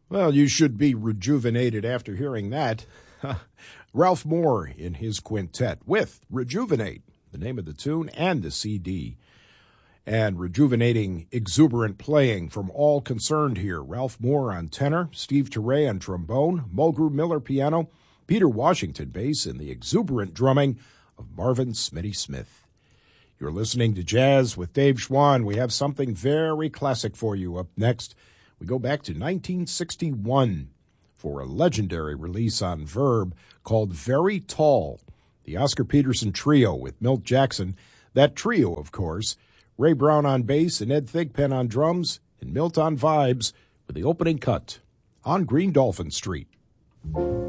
Well, you should be rejuvenated after hearing that. Ralph Moore in his quintet with Rejuvenate, the name of the tune and the CD. And rejuvenating, exuberant playing from all concerned here. Ralph Moore on tenor, Steve Teray on trombone, Mulgrew Miller piano, Peter Washington bass, and the exuberant drumming of Marvin Smitty Smith. You're listening to Jazz with Dave Schwann. We have something very classic for you up next. We go back to 1961 for a legendary release on Verb called Very Tall, the Oscar Peterson Trio with Milt Jackson. That trio, of course, Ray Brown on bass and Ed Thigpen on drums, and Milt on vibes with the opening cut on Green Dolphin Street.